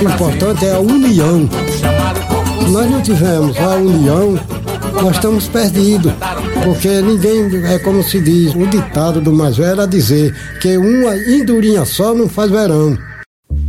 O importante é a união. Se nós não tivermos a união, nós estamos perdidos, porque ninguém, é como se diz, o ditado do mais velho era dizer que uma andorinha só não faz verão.